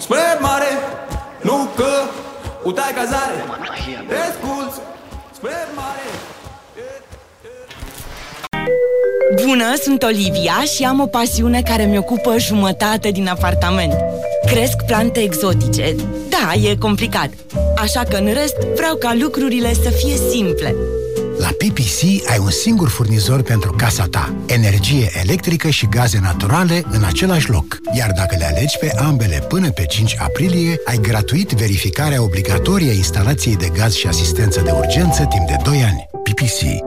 spre mare, nu că utai cazare. Te sculți spre mare. Bună, sunt Olivia și am o pasiune care mi ocupă jumătate din apartament. Cresc plante exotice. Da, e complicat. Așa că în rest vreau ca lucrurile să fie simple. La PPC ai un singur furnizor pentru casa ta. Energie electrică și gaze naturale în același loc. Iar dacă le alegi pe ambele până pe 5 aprilie, ai gratuit verificarea obligatorie a instalației de gaz și asistență de urgență timp de 2 ani. PPC.